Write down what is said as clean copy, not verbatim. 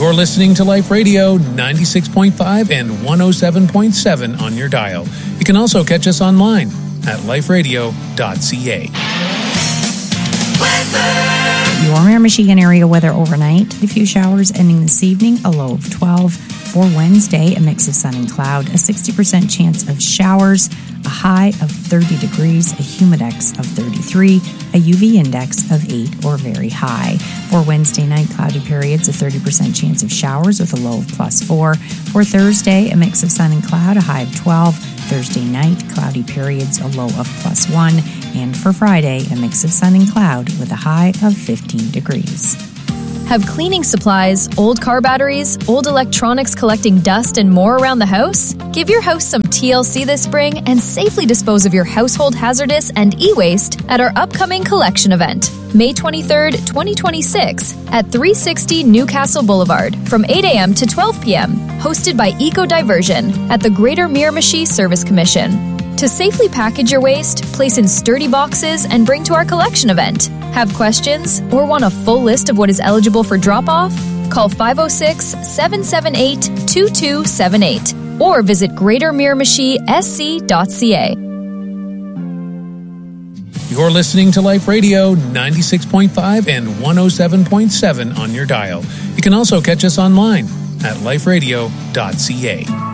You're listening to Life Radio 96.5 and 107.7 on your dial. You can also catch us online at liferadio.ca. Your Miramichi area weather overnight. A few showers ending this evening, a low of 12. For Wednesday, a mix of sun and cloud, a 60% chance of showers, a high of 30 degrees, a humidex of 33, a UV index of 8 or very high. For Wednesday night, cloudy periods, a 30% chance of showers with a low of +4. For Thursday, a mix of sun and cloud, a high of 12. Thursday night, cloudy periods, a low of +1. And for Friday, a mix of sun and cloud with a high of 15 degrees. Have cleaning supplies, old car batteries, old electronics collecting dust, and more around the house? Give your house some TLC this spring and safely dispose of your household hazardous and e-waste at our upcoming collection event, May 23rd, 2026, at 360 Newcastle Boulevard from 8 a.m. to 12 p.m., hosted by Eco Diversion at the Greater Miramichi Service Commission. To safely package your waste, place in sturdy boxes, and bring to our collection event. Have questions or want a full list of what is eligible for drop-off? Call 506-778-2278 or visit greatermiramichi.sc.ca. You're listening to Life Radio 96.5 and 107.7 on your dial. You can also catch us online at liferadio.ca.